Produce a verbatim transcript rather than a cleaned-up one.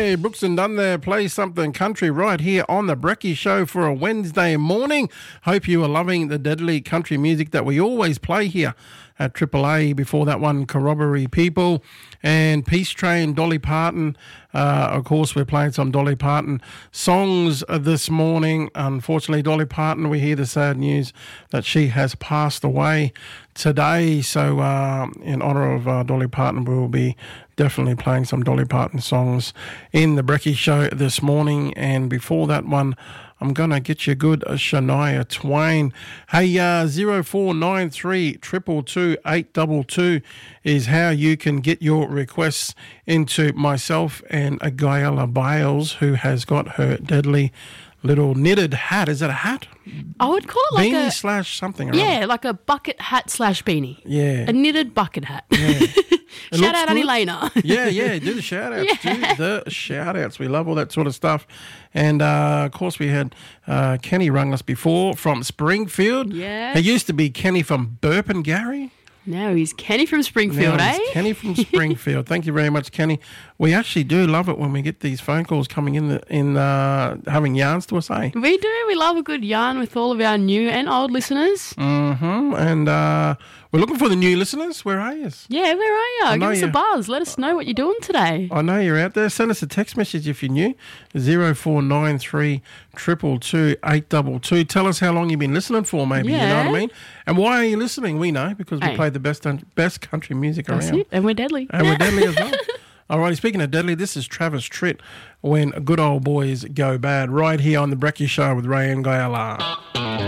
Hey, Brooks and Dunn there. Play something country right here on the Brekkie Show for a Wednesday morning. Hope you are loving the deadly country music that we always play here at Triple A. Before that one, Corroboree People and Peace Train, Dolly Parton. Uh, of course, we're playing some Dolly Parton songs this morning. Unfortunately, Dolly Parton, we hear the sad news that she has passed away today. So uh, in honour of uh, Dolly Parton, we will be definitely playing some Dolly Parton songs in the Brekkie Show this morning. And before that one, I'm going to get you good, uh, Shania Twain. Hey, uh, zero four nine three, two two two, eight two two is how you can get your requests into myself and a Guyala Bales, who has got her deadly little knitted hat. Is it a hat? I would call it like beanie a... slash something. Yeah, rather. like a bucket hat slash beanie. Yeah. A knitted bucket hat. Yeah. Shout out Annie Lena. yeah, yeah, do the shout-outs. Yeah. Do the shout-outs. We love all that sort of stuff. And, uh, of course, we had uh, Kenny rung us before from Springfield. Yeah. He used to be Kenny from Burpengary. Now he's Kenny from Springfield, now eh? he's Kenny from Springfield. Thank you very much, Kenny. We actually do love it when we get these phone calls coming in, the, in uh, having yarns to us, eh? We do. We love a good yarn with all of our new and old listeners. Mm-hmm. And uh, we're looking for the new listeners. Where are you? Yeah, where are you? Give us you. a buzz. Let us know what you're doing today. I know you're out there. Send us a text message if you're new. zero four nine three, two two two, eight two two. Tell us how long you've been listening for, maybe. Yeah. You know what I mean? And why are you listening? We know, because we Hey. play the best best country music That's around. it. And we're deadly. And we're deadly as well. Alrighty, speaking of deadly, this is Travis Tritt, When Good Old Boys Go Bad, right here on the Brekkie Show with Ray and Guyala.